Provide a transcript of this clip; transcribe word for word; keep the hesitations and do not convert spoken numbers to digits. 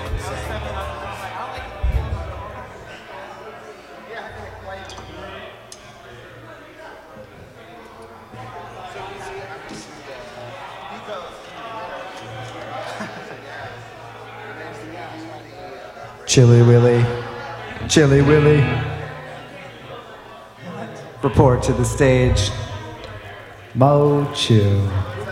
Chilly Willy, Chilly Willy. Report to the stage, Mo Chu.